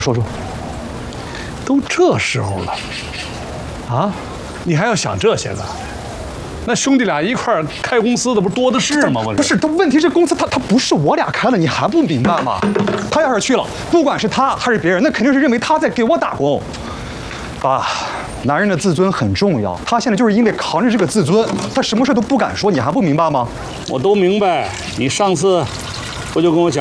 说说。 都这时候了， 啊？ 你还要想这些个？那兄弟俩一块儿开公司的不多的是吗？ 不是，问题是公司他不是我俩开的，你还不明白吗？他要是去了，不管是他还是别人，那肯定是认为他在给我打工。爸，男人的自尊很重要，他现在就是因为扛着这个自尊，他什么事都不敢说，你还不明白吗？ 我都明白，你上次不就跟我讲？